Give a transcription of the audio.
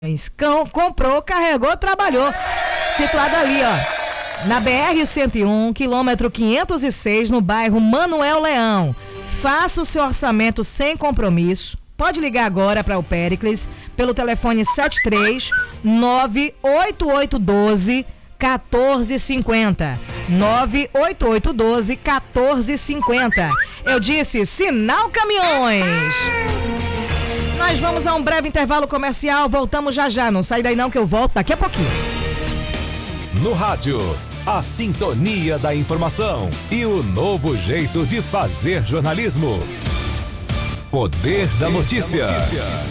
Comprou, carregou, trabalhou. Situado ali, ó, na BR-101, quilômetro 506, no bairro Manuel Leão. Faça o seu orçamento sem compromisso. Pode ligar agora para o Péricles pelo telefone 73 98812 1450. 98812 1450. Eu disse Sinal Caminhões. Nós vamos a um breve intervalo comercial, voltamos já já, não sai daí não que eu volto daqui a pouquinho. No rádio, a sintonia da informação e o novo jeito de fazer jornalismo. Poder da notícia.